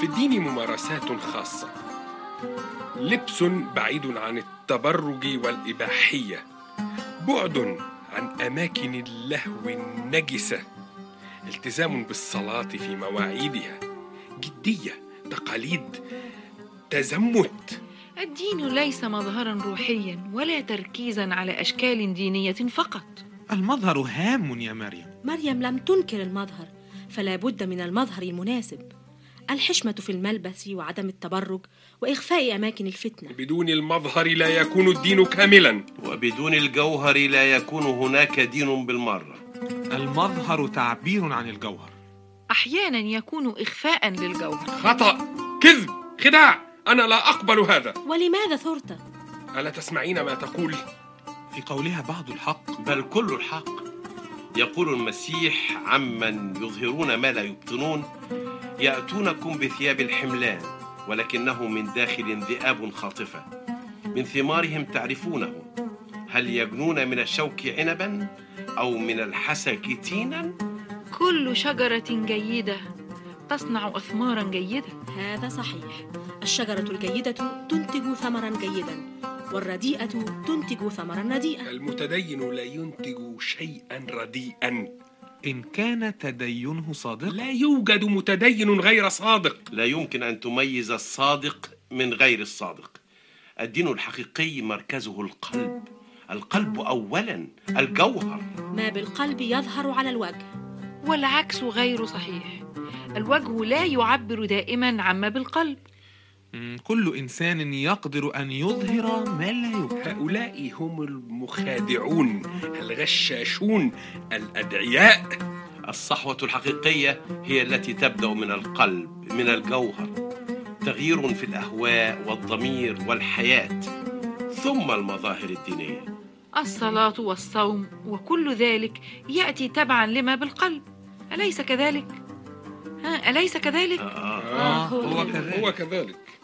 في الدين ممارسات خاصة، لبس بعيد عن التبرج والإباحية، بعد عن أماكن اللهو النجسة، التزام بالصلاة في مواعيدها، جدية، تقاليد، تزمت. الدين ليس مظهرا روحيا ولا تركيزا على أشكال دينية فقط. المظهر هام يا مريم. مريم لم تنكر المظهر، فلا بد من المظهر المناسب، الحشمة في الملبس وعدم التبرج وإخفاء أماكن الفتنة. بدون المظهر لا يكون الدين كاملا، وبدون الجوهر لا يكون هناك دين بالمرة. المظهر تعبير عن الجوهر، أحيانا يكون إخفاء للجوهر. خطأ، كذب، خداع، أنا لا أقبل هذا. ولماذا ثرت؟ ألا تسمعين ما تقول؟ في قولها بعض الحق بل كل الحق. يقول المسيح عمن يظهرون ما لا يبطنون: يأتونكم بثياب الحملان ولكنه من داخل ذئاب خاطفة، من ثمارهم تعرفونه، هل يجنون من الشوك عنبا أو من الحسك تينا؟ كل شجرة جيدة تصنع أثمارا جيدة. هذا صحيح، الشجرة الجيدة تنتج ثمرا جيدا، والرديئة تنتج ثمرا رديئا. المتدين لا ينتج شيئا رديئا إن كان تدينه صادق. لا يوجد متدين غير صادق. لا يمكن أن تميز الصادق من غير الصادق. الدين الحقيقي مركزه القلب، القلب أولا، الجوهر. ما بالقلب يظهر على الوجه، والعكس غير صحيح. الوجه لا يعبر دائما عما بالقلب. كل إنسان يقدر أن يظهر ما لا يبطن. هؤلاء هم المخادعون، الغشاشون، الأدعياء. الصحوة الحقيقية هي التي تبدأ من القلب، من الجوهر، تغيير في الأهواء والضمير والحياة، ثم المظاهر الدينية. الصلاة والصوم وكل ذلك يأتي تبعا لما بالقلب، أليس كذلك؟ أليس كذلك؟ هو كذلك.